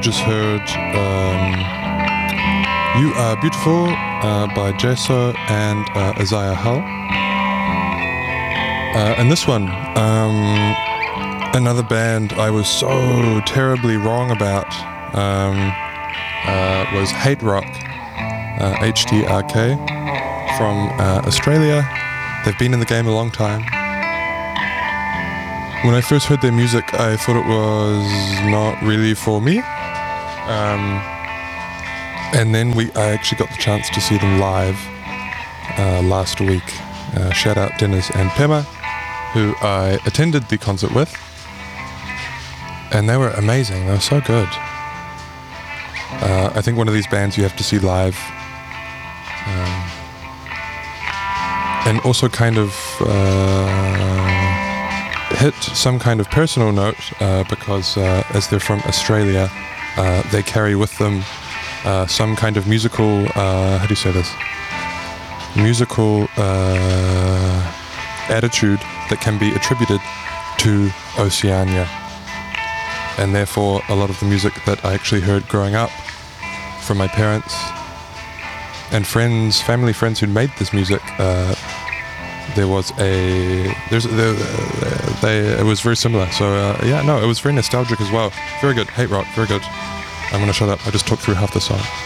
just heard You Are Beautiful by Jeso and Isaiah Hull. And this one, another band I was so terribly wrong about, was Hate Rock, HTRK, from Australia. They've been in the game a long time. When I first heard their music, I thought it was not really for me. And then I actually got the chance to see them live last week. Shout out Dennis and Pema, who I attended the concert with. And they were amazing. They were so good. I think one of these bands you have to see live. And also kind of hit some kind of personal note because as they're from Australia, they carry with them some kind of musical, how do you say this? Musical attitude that can be attributed to Oceania. And therefore, a lot of the music that I actually heard growing up from my parents and friends, family friends who made this music, it was very similar. So it was very nostalgic as well. Very good. Hate Rock, very good. I'm going to shut up. I just talked through half the song.